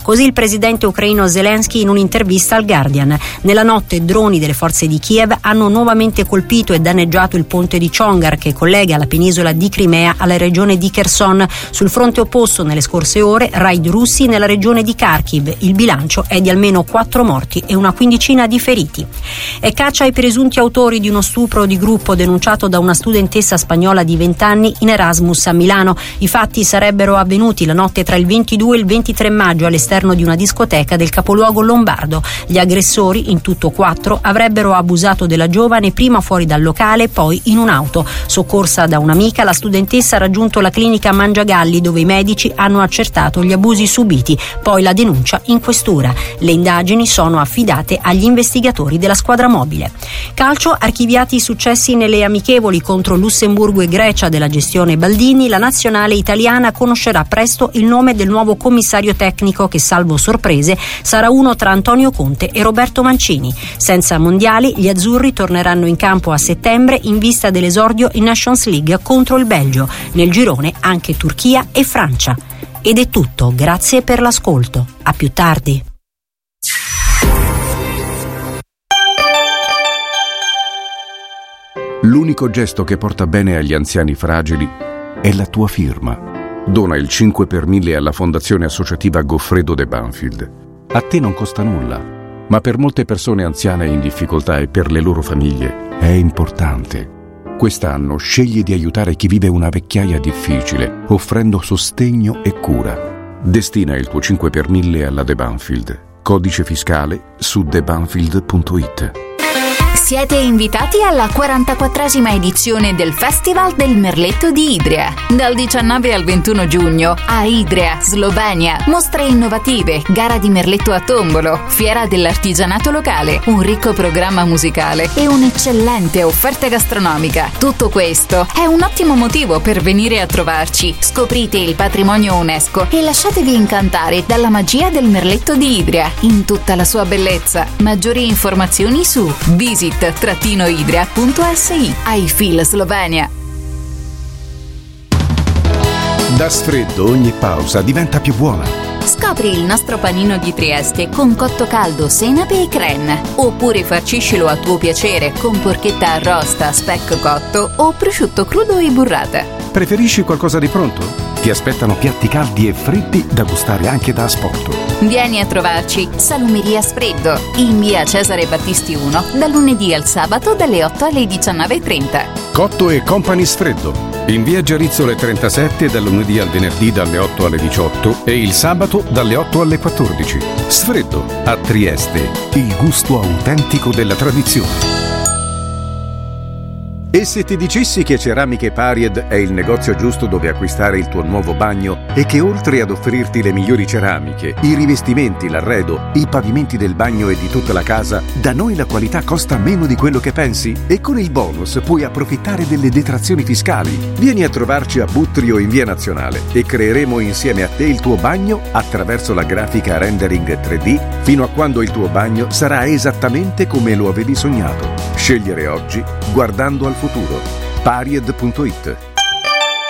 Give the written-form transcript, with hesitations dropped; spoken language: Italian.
Così il presidente ucraino Zelensky in un'intervista al Guardian. Nella notte droni delle forze di Kiev hanno nuovamente colpito e danneggiato il ponte di Chongar che collega la penisola di Crimea alla regione di Kherson. Sul fronte opposto nelle scorse ore raid russi nella regione di Kharkiv. Il bilancio è di almeno 4 morti e una quindicina di feriti. E caccia ai presunti autori di uno stupro di gruppo denunciato da una studentessa spagnola di 20 anni in Erasmus a Milano. I fatti sarebbero avvenuti la notte tra il 22 e il 23 maggio all'esterno di una discoteca del capoluogo lombardo. Gli aggressori, in tutto 4, avrebbero abusato della giovane prima fuori dal locale, poi in un'auto. Soccorsa da un'amica, la studentessa ha raggiunto la clinica Mangiagalli dove i medici hanno accertato gli abusi subiti, poi la denuncia in questura. Le indagini sono affidate agli investigatori della squadra mobile. Calcio, archiviati i successi nelle amichevoli contro Lussemburgo e Grecia della gestione Baldini, la nazionale italiana conoscerà presto il nome del nuovo commissario tecnico che, salvo sorprese, sarà uno tra Antonio Conte e Roberto Mancini. Senza mondiali, gli azzurri torneranno in campo a settembre in vista dell'esordio in Nations League contro il Belgio. Nel girone anche Turchia e Francia. Ed è tutto, grazie per l'ascolto. A più tardi. L'unico gesto che porta bene agli anziani fragili è la tua firma. Dona il 5 per 1000 alla Fondazione Associativa Goffredo de Banfield. A te non costa nulla, ma per molte persone anziane in difficoltà e per le loro famiglie è importante. Quest'anno scegli di aiutare chi vive una vecchiaia difficile, offrendo sostegno e cura. Destina il tuo 5 per 1000 alla De Banfield. Codice fiscale su debanfield.it. Siete invitati alla 44esima edizione del Festival del Merletto di Idria. Dal 19 al 21 giugno a Idria, Slovenia. Mostre innovative, gara di merletto a tombolo, fiera dell'artigianato locale, un ricco programma musicale e un'eccellente offerta gastronomica. Tutto questo è un ottimo motivo per venire a trovarci. Scoprite il patrimonio UNESCO e lasciatevi incantare dalla magia del merletto di Idria in tutta la sua bellezza. Maggiori informazioni su visit-idria.si. I feel Slovenia. Da Sfreddo ogni pausa diventa più buona. Scopri il nostro panino di Trieste con cotto caldo, senape e crème. Oppure farciscilo a tuo piacere con porchetta arrosta, speck cotto o prosciutto crudo e burrata. Preferisci qualcosa di pronto? Ti aspettano piatti caldi e freddi da gustare anche da asporto. Vieni a trovarci, Salumeria Sfreddo, in via Cesare Battisti 1, dal lunedì al sabato dalle 8 alle 19:30. Cotto e Company Sfreddo, in via Giarizzole 37 dal lunedì al venerdì dalle 8 alle 18 e il sabato dalle 8 alle 14. Sfreddo, a Trieste, il gusto autentico della tradizione. E se ti dicessi che Ceramiche Paried è il negozio giusto dove acquistare il tuo nuovo bagno e che oltre ad offrirti le migliori ceramiche, i rivestimenti, l'arredo, i pavimenti del bagno e di tutta la casa, da noi la qualità costa meno di quello che pensi? E con il bonus puoi approfittare delle detrazioni fiscali. Vieni a trovarci a Buttrio in via Nazionale e creeremo insieme a te il tuo bagno attraverso la grafica rendering 3D fino a quando il tuo bagno sarà esattamente come lo avevi sognato. Scegliere oggi guardando al futuro. Paried.it.